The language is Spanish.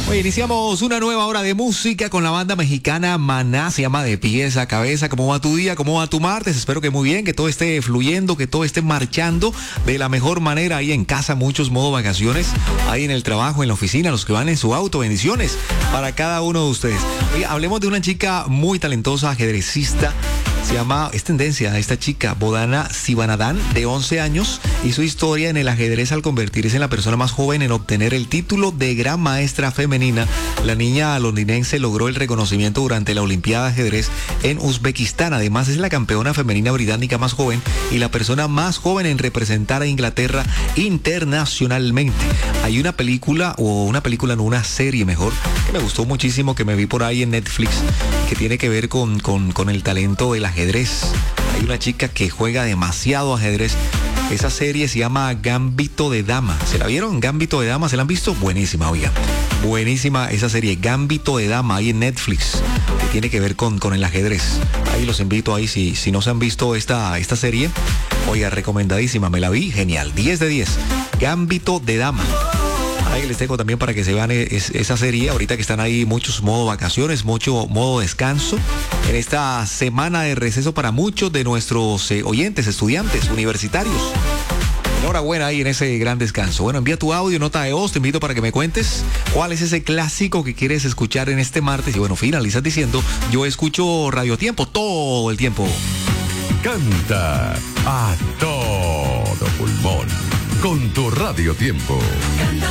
Hoy iniciamos una nueva hora de música con la banda mexicana Maná, se llama De Pies a Cabeza. ¿Cómo va tu día? ¿Cómo va tu martes? Espero que muy bien, que todo esté fluyendo, que todo esté marchando de la mejor manera ahí en casa, muchos modo vacaciones, ahí en el trabajo, en la oficina, los que van en su auto, bendiciones para cada uno de ustedes. Oye, hablemos de una chica muy talentosa, ajedrecista. Se llama, es tendencia, esta chica, Bodana Sivanathan, de 11 años, hizo historia en el ajedrez al convertirse en la persona más joven en obtener el título de gran maestra femenina. La niña londinense logró el reconocimiento durante la Olimpiada de Ajedrez en Uzbekistán. Además, es la campeona femenina británica más joven y la persona más joven en representar a Inglaterra internacionalmente. Hay una película, no, una serie mejor, que me gustó muchísimo, que me vi por ahí en Netflix, que tiene que ver con el talento del ajedrez. Hay una chica que juega demasiado ajedrez. Esa serie se llama Gambito de Dama. ¿Se la vieron? Gambito de Dama, ¿se la han visto? Buenísima, oiga. Buenísima esa serie, Gambito de Dama, ahí en Netflix, que tiene que ver con el ajedrez. Ahí los invito ahí, si no se han visto esta serie, oiga, recomendadísima, me la vi, genial, 10 de 10. Gambito de Dama. Ahí les dejo también para que se vean esa serie, ahorita que están ahí muchos modo vacaciones, mucho modo descanso, en esta semana de receso para muchos de nuestros oyentes, estudiantes, universitarios. Enhorabuena ahí en ese gran descanso. Bueno, envía tu audio, nota de voz, te invito para que me cuentes cuál es ese clásico que quieres escuchar en este martes. Y bueno, finalizas diciendo, yo escucho Radio Tiempo todo el tiempo. Canta a todo pulmón con tu Radio Tiempo.